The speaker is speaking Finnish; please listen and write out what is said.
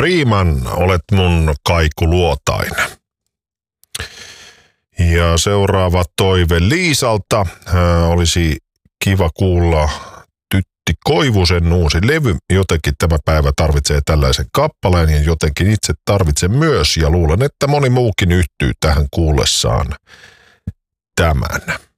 Freeman, olet mun kaikuluotain. Ja seuraava toive Liisalta. Olisi kiva kuulla Tytti Koivusen uusi levy. Jotenkin tämä päivä tarvitsee tällaisen kappaleen ja jotenkin itse tarvitsen myös. Ja luulen, että moni muukin yhtyy tähän kuullessaan tämän.